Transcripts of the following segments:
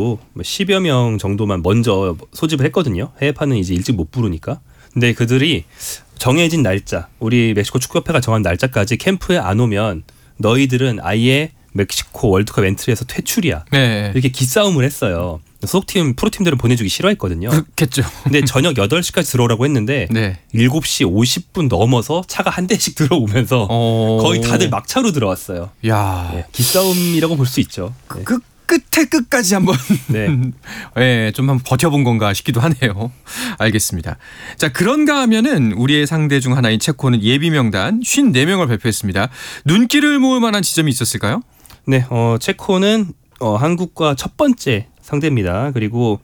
대표로 10여 명 정도만 먼저 소집을 했거든요. 해외파는 이제 일찍 못 부르니까. 근데 그들이 정해진 날짜, 우리 멕시코 축구협회가 정한 날짜까지 캠프에 안 오면 너희들은 아예 멕시코 월드컵 엔트리에서 퇴출이야. 네. 이렇게 기싸움을 했어요. 소속팀, 프로팀들은 보내주기 싫어했거든요. 그렇겠죠. 근데 저녁 8시까지 들어오라고 했는데 네. 7시 50분 넘어서 차가 한 대씩 들어오면서 거의 다들 막차로 들어왔어요. 야, 네, 기싸움이라고 볼 수 있죠. 네. 그 끝에 끝까지 한번 네. 네, 좀 한번 버텨본 건가 싶기도 하네요. 알겠습니다. 자, 그런가 하면은 우리의 상대 중 하나인 체코는 예비 명단 54명을 발표했습니다. 눈길을 모을 만한 지점이 있었을까요? 네, 체코는 한국과 첫 번째 상대입니다. 그리고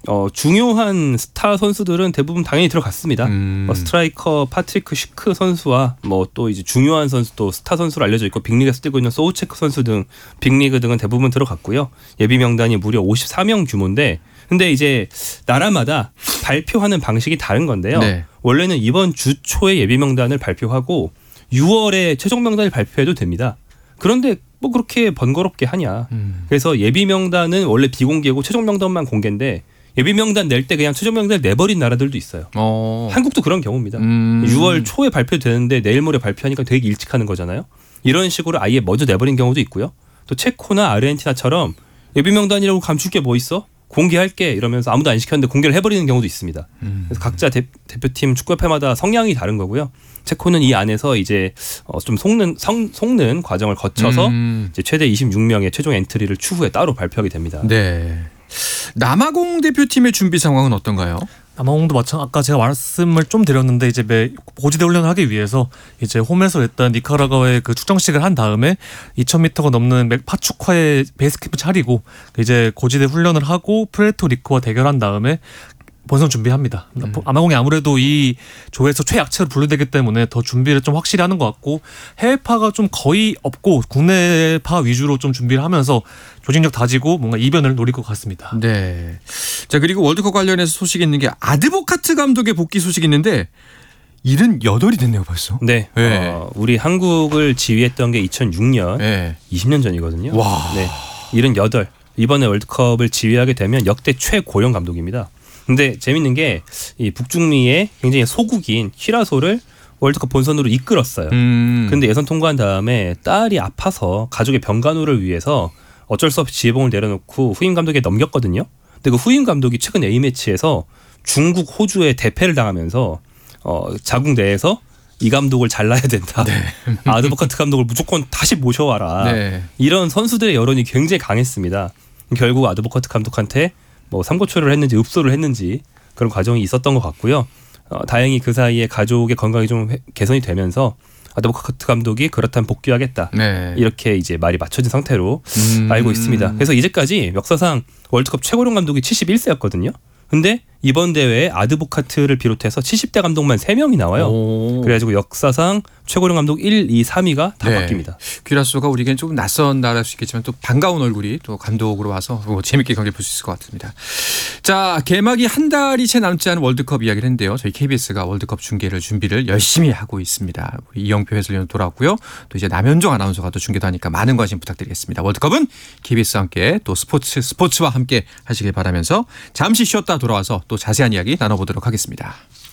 중요한 스타 선수들은 대부분 당연히 들어갔습니다. 스트라이커 파트리크 슈크 선수와 또 이제 중요한 선수 또 스타 선수로 알려져 있고 빅리그에서 뛰고 있는 소우체크 선수 등 빅리그 등은 대부분 들어갔고요. 예비 명단이 무려 54명 규모인데 근데 이제 나라마다 발표하는 방식이 다른 건데요. 네. 원래는 이번 주 초에 예비 명단을 발표하고 6월에 최종 명단을 발표해도 됩니다. 그런데 뭐 그렇게 번거롭게 하냐. 그래서 예비 명단은 원래 비공개고 최종 명단만 공개인데 예비 명단 낼 때 그냥 최종 명단 내버린 나라들도 있어요. 한국도 그런 경우입니다. 6월 초에 발표되는데 내일 모레 발표하니까 되게 일찍 하는 거잖아요. 이런 식으로 아예 먼저 내버린 경우도 있고요. 또 체코나 아르헨티나처럼 예비 명단이라고 감출 게 뭐 있어? 공개할게 이러면서 아무도 안 시켰는데 공개를 해버리는 경우도 있습니다. 그래서 각자 대표팀 축구협회마다 성향이 다른 거고요. 체코는 이 안에서 이제 좀 속는 과정을 거쳐서 이제 최대 26명의 최종 엔트리를 추후에 따로 발표하게 됩니다. 네. 남아공 대표팀의 준비 상황은 어떤가요? 남아공도 아까 제가 말씀을 좀 드렸는데 이제 고지대 훈련을 하기 위해서 이제 홈에서 일단 니카라과의 그 축정식을 한 다음에 2,000m가 넘는 파축화에 베이스 캠프 차리고 이제 고지대 훈련을 하고 프레토리코와 대결한 다음에 본선 준비합니다. 남아공이 아무래도 이 조에서 최약체로 분류되기 때문에 더 준비를 좀 확실히 하는 것 같고 해외파가 좀 거의 없고 국내파 위주로 좀 준비를 하면서 조직력 다지고 뭔가 이변을 노릴 것 같습니다. 네. 자, 그리고 월드컵 관련해서 소식이 있는 게 아드보카트 감독의 복귀 소식이 있는데 78이 됐네요 벌써. 네. 네. 우리 한국을 지휘했던 게 2006년, 네. 20년 전이거든요. 와. 네. 78. 이번에 월드컵을 지휘하게 되면 역대 최고령 감독입니다. 근데 재밌는 게 이 북중미의 굉장히 소국인 히라소를 월드컵 본선으로 이끌었어요. 근데 예선 통과한 다음에 딸이 아파서 가족의 병간호를 위해서 어쩔 수 없이 지휘봉을 내려놓고 후임 감독에게 넘겼거든요. 근데 그 후임 감독이 최근 A매치에서 중국, 호주에 대패를 당하면서 자국 내에서 이 감독을 잘라야 된다. 네. 아드보카트 감독을 무조건 다시 모셔와라. 네. 이런 선수들의 여론이 굉장히 강했습니다. 결국 아드보카트 감독한테 삼고초려를 했는지 읍소를 했는지 그런 과정이 있었던 것 같고요. 다행히 그 사이에 가족의 건강이 좀 개선이 되면서 아드보카트 감독이 그렇다면 복귀하겠다. 네. 이렇게 이제 말이 맞춰진 상태로 알고 있습니다. 그래서 이제까지 역사상 월드컵 최고령 감독이 71세였거든요. 근데 이번 대회에 아드보카트를 비롯해서 70대 감독만 3명이 나와요. 그래가지고 역사상 최고령 감독 1, 2, 3위가 다 바뀝니다. 퀴라소가 우리에겐 조금 낯선 나라일 수 있겠지만 또 반가운 얼굴이 또 감독으로 와서 재밌게 경기를 볼 수 있을 것 같습니다. 자, 개막이 한 달이 채 남지 않은 월드컵 이야기를 했는데요. 저희 KBS가 월드컵 중계를 준비를 열심히 하고 있습니다. 우리 이영표 해설위원 돌아왔고요. 또 이제 남현종 아나운서가 또 중계도 하니까 많은 관심 부탁드리겠습니다. 월드컵은 KBS와 함께 또 스포츠와 함께 하시길 바라면서 잠시 쉬었다 돌아와서 또 자세한 이야기 나눠보도록 하겠습니다.